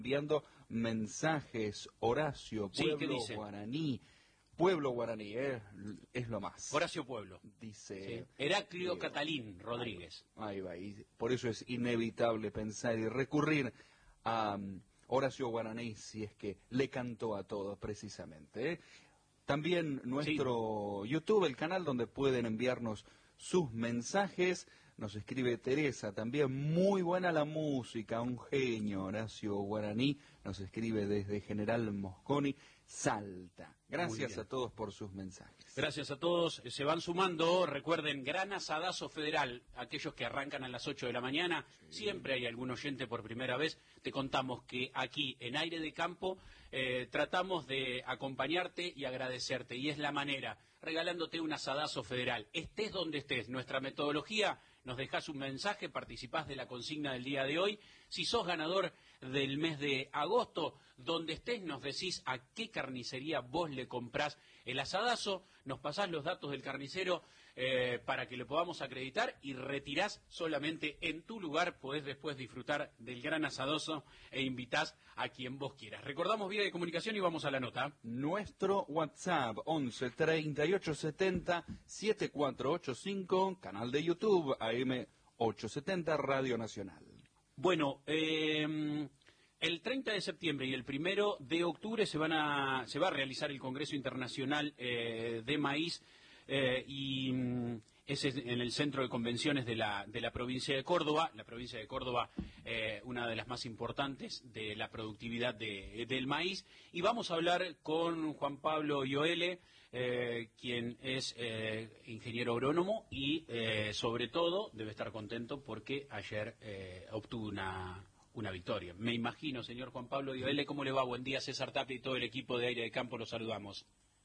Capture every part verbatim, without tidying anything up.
enviando mensajes. Horacio, Pueblo sí, Guaraní. Pueblo Guaraní, eh, es lo más. Horacio Pueblo. Dice... Sí. Heraclio Diego Catalín Rodríguez. Ahí va, ahí va, y por eso es inevitable pensar y recurrir a um, Horacio Guaraní si es que le cantó a todos precisamente. ¿eh? También nuestro sí. YouTube, el canal donde pueden enviarnos sus mensajes. Nos escribe Teresa, también muy buena la música, un genio, Horacio Guaraní, nos escribe desde General Mosconi, Salta. Gracias a todos por sus mensajes. Gracias a todos, se van sumando, recuerden, gran asadazo federal, aquellos que arrancan a las ocho de la mañana, sí. Siempre hay algún oyente por primera vez, te contamos que aquí en Aire de Campo eh, tratamos de acompañarte y agradecerte, y es la manera, regalándote un asadazo federal, estés donde estés, nuestra metodología, nos dejás un mensaje, participás de la consigna del día de hoy. Si sos ganador del mes de agosto, donde estés nos decís a qué carnicería vos le comprás el asadazo, nos pasás los datos del carnicero eh, para que lo podamos acreditar y retirás solamente en tu lugar, podés después disfrutar del gran asadazo e invitás a quien vos quieras. Recordamos vía de comunicación y vamos a la nota. Nuestro WhatsApp once treinta y ocho setenta setenta y cuatro ochenta y cinco, canal de YouTube A M ochocientos setenta Radio Nacional. Bueno, eh, el treinta de septiembre y el primero de octubre se van a se va a realizar el Congreso Internacional eh, de Maíz eh, y mm, ese es en el centro de convenciones de la de la provincia de Córdoba. La provincia de Córdoba, eh, una de las más importantes de la productividad de, del maíz. Y vamos a hablar con Juan Pablo Ioele, eh, quien es eh, ingeniero agrónomo y, eh, sobre todo, debe estar contento porque ayer eh, obtuvo una, una victoria. Me imagino, señor Juan Pablo Ioele, ¿cómo le va? Buen día, César Tapia y todo el equipo de Aire de Campo, los saludamos.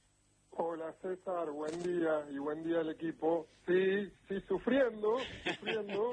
Hola César, buen día y buen día al equipo. Sí, sí, sufriendo, sufriendo,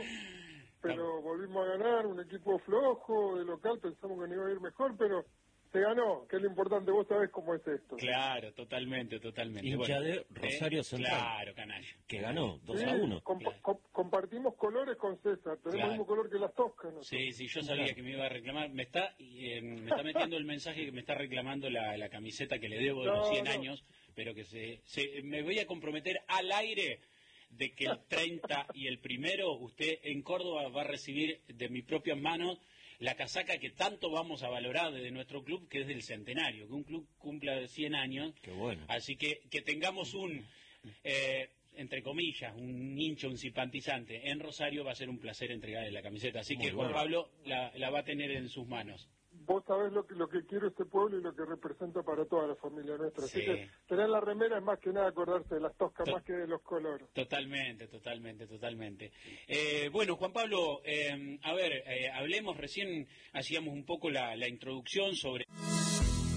pero volvimos a ganar, un equipo flojo de local, pensamos que no iba a ir mejor, pero se ganó, que es lo importante, vos sabés cómo es esto. Claro, totalmente, totalmente. Hincha bueno, de Rosario eh, Central. Claro, canalla. Que ganó, dos sí, a uno. Comp Claro. comp compartimos colores con César, tenemos Claro. el mismo color que las toscas. ¿no? Sí, sí, yo sabía que me iba a reclamar. Me está eh, me está metiendo el mensaje que me está reclamando la, la camiseta que le debo de No, los cien no. años, pero que se, se me voy a comprometer al aire de que el treinta y el primero usted en Córdoba va a recibir de mis propias manos la casaca que tanto vamos a valorar de nuestro club, que es del centenario, que un club cumpla cien años. Qué bueno. Así que que tengamos un, eh, entre comillas, un hincha, un simpatizante en Rosario, va a ser un placer entregarle la camiseta. Así Muy que Juan bueno. Pablo la, la va a tener en sus manos. Vos sabés lo que, lo que quiero este pueblo y lo que representa para toda la familia nuestra. Sí. Así que tener la remera es más que nada acordarse de las toscas, To- más que de los colores. Totalmente, totalmente, totalmente. Eh, bueno, Juan Pablo, eh, a ver, eh, hablemos, recién hacíamos un poco la, la introducción sobre...